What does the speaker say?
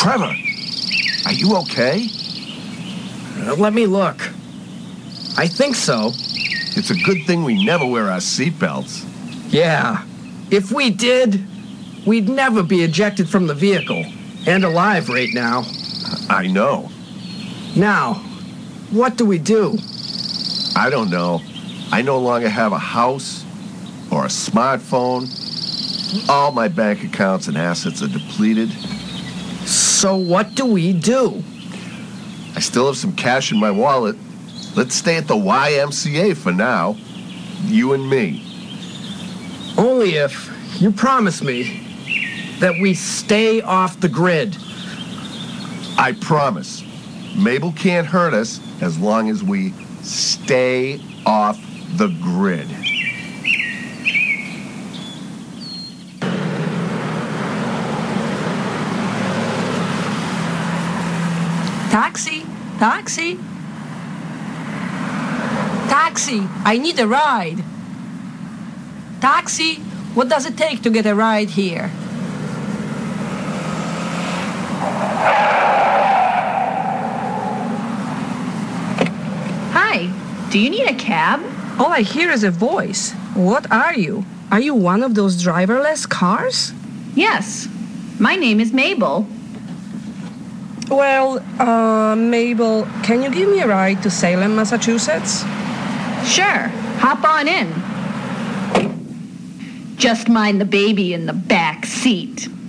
Trevor, are you okay? Let me look. I think so. It's a good thing we never wear our seatbelts. Yeah. If we did, we'd never be ejected from the vehicle. And alive right now. I know. Now, what do we do? I don't know. I no longer have a house or a smartphone. All my bank accounts and assets are depleted. So what do we do? I still have some cash in my wallet. Let's stay at the YMCA for now. You and me. Only if you promise me that we stay off the grid. I promise. Mabel can't hurt us as long as we stay off the grid. Taxi! Taxi! Taxi! I need a ride! Taxi! What does it take to get a ride here? Hi, do you need a cab? All I hear is a voice. What are you? Are you one of those driverless cars? Yes, my name is Mabel. Well, Mabel, can you give me a ride to Salem, Massachusetts? Sure, hop on in. Just mind the baby in the back seat.